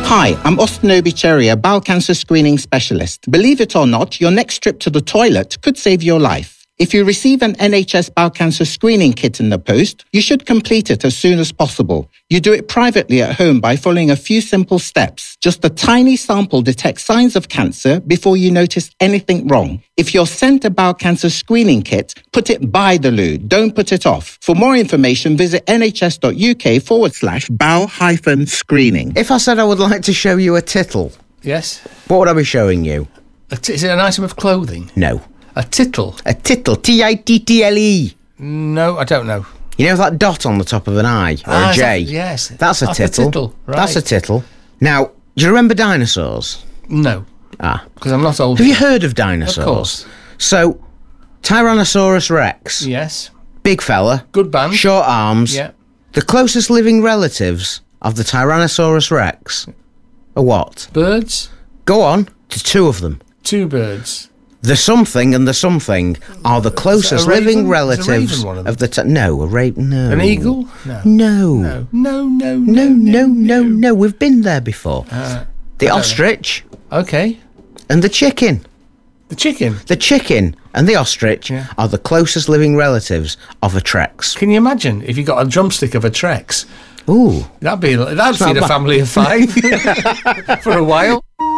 Hi, I'm Austin Obicheri, a bowel cancer screening specialist. Believe it or not, your next trip to the toilet could save your life. If you receive an NHS bowel cancer screening kit in the post, you should complete it as soon as possible. You do it privately at home by following a few simple steps. Just a tiny sample detects signs of cancer before you notice anything wrong. If you're sent a bowel cancer screening kit, put it by the loo. Don't put it off. For more information, visit nhs.uk/bowel-screening. If I said I would like to show you a tittle, Yes. what would I be showing you? Is it an item of clothing? No. A tittle? A tittle. T-I-T-T-L-E. No, I don't know. You know that dot on the top of an I or a J? Yes. That's a tittle. Right. That's a tittle. Now, do you remember dinosaurs? No, Ah. because I'm not old. Have you heard of dinosaurs? Of course. So, Tyrannosaurus Rex. Yes. Big fella. Good band. Short arms. Yeah. The closest living relatives of the Tyrannosaurus Rex are what? Birds? Go on. To two of them. Two birds. The something and the something are the closest raven? living Is a relatives raven one of them? of the... No, a raven, no. An eagle? No. No. No. We've been there before. The ostrich Okay. and the chicken. The chicken. The chicken and the ostrich are the closest living relatives of a Trex. Can you imagine if you got a drumstick of a Trex? Ooh. That'd feed a family of 5 for a while.